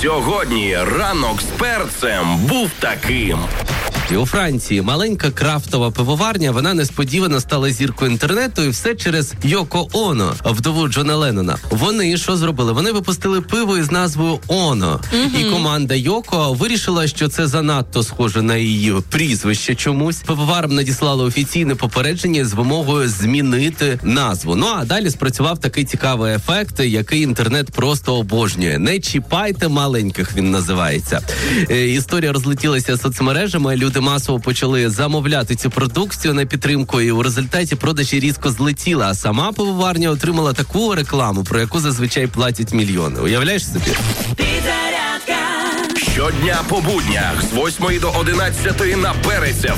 Сьогодні ранок з перцем був таким. У Франції маленька крафтова пивоварня, вона несподівано стала зіркою інтернету, і все через Йоко Оно, вдову Джона Леннона. Вони що зробили? Вони випустили пиво із назвою Оно. І команда Йоко вирішила, що це занадто схоже на її прізвище чомусь. Пивоварам надіслали офіційне попередження з вимогою змінити назву. Ну а далі спрацював такий цікавий ефект, який інтернет просто обожнює. Не чіпайте маленьких, він називається. Історія розлетілася соцмережами, люди масово почали замовляти цю продукцію на підтримку, і у результаті продажі різко злетіли, а сама пивоварня отримала таку рекламу, про яку зазвичай платять мільйони. Уявляєш собі? Щодня по буднях з 8 до 11 на Перець